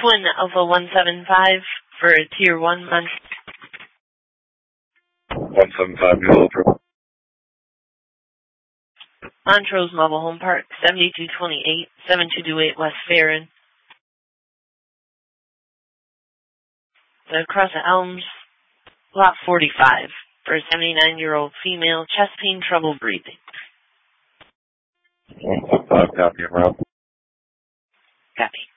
Twin Alpha 175 for a Tier 1 Montrose. 175 New Ultra. Montrose Mobile Home Park, 7228, 7228 West Farron. Across the Elms, Lot 45, for a 79-year-old female, chest pain, trouble breathing. 175, copy, Rob. Copy.